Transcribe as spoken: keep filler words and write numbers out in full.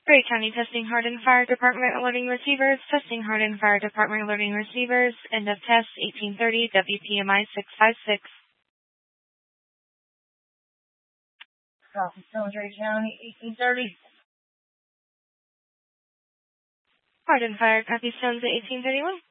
Gray County testing Hardin Fire Department alerting receivers. Testing Hardin Fire Department alerting receivers. End of test eighteen thirty W P M I six five six. Copy, Stones, Gray County, eighteen thirty. Hardin Fire, copy Stones at eighteen thirty-one.